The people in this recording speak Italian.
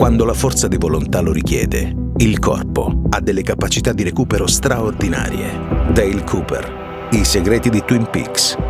quando la forza di volontà lo richiede, il corpo ha delle capacità di recupero straordinarie. Dale Cooper, I segreti di Twin Peaks,